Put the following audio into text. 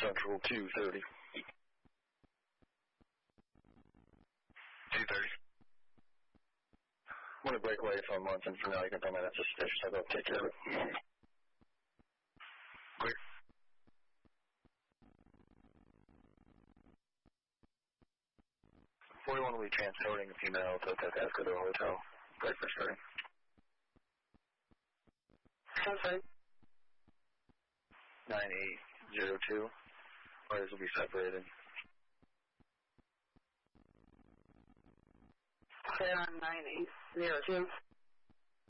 Central 2:30. 2:30. I'm going to break away for a month, and from now you can tell me that's suspicious. I'll go take care of it. Clear. We want to be transporting a female to Escobar Hotel. Breakfast starting. Okay. 9802. Parties will be separated. Clear on 9802.